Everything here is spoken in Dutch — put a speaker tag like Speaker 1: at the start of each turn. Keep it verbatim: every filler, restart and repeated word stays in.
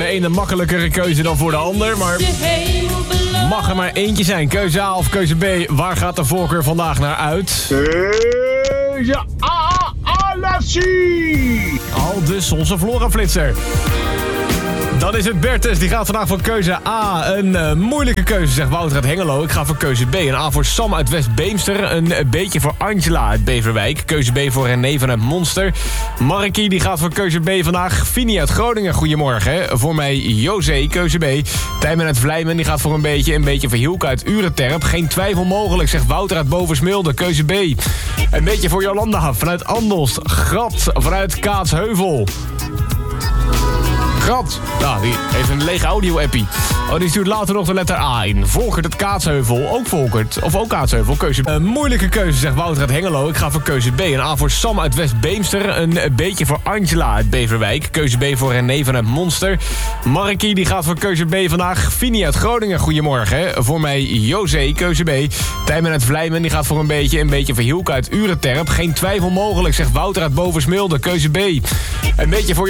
Speaker 1: de een een makkelijkere keuze dan voor de ander, maar mag er maar eentje zijn. Keuze A of keuze B, waar gaat de voorkeur vandaag naar uit?
Speaker 2: Keuze A, Alessi!
Speaker 1: Al dus onze Flora-flitser. Dan is het Bertus, die gaat vandaag voor keuze A. Een uh, moeilijke keuze, zegt Wouter uit Hengelo. Ik ga voor keuze B. Een A voor Sam uit West-Beemster. Een beetje voor Angela uit Beverwijk. Keuze B voor René vanuit Monster. Markie, die gaat voor keuze B vandaag. Fini uit Groningen, goedemorgen. Hè. Voor mij José, keuze B. Tijmen uit Vlijmen, die gaat voor een beetje. Een beetje voor Hielke uit Urenterp. Geen twijfel mogelijk, zegt Wouter uit Bovensmilde. Keuze B. Een beetje voor Jolanda vanuit Andelst. Grat vanuit Kaatsheuvel. Grat. Nou, die heeft een lege audio-appie. Oh, die stuurt later nog de letter A in. Volkert het Kaatsheuvel. Ook Volkert. Of ook Kaatsheuvel. Keuze. Een moeilijke keuze, zegt Wouter uit Hengelo. Ik ga voor keuze B. Een A voor Sam uit West-Beemster. Een beetje voor Angela uit Beverwijk. Keuze B voor René vanuit Monster. Markie, die gaat voor keuze B vandaag. Fini uit Groningen, goedemorgen. Hè. Voor mij José, keuze B. Tijmen uit Vlijmen, die gaat voor een beetje. Een beetje voor Hielke uit Urenterp. Geen twijfel mogelijk, zegt Wouter uit Bovensmilde. Keuze B. Een beetje voor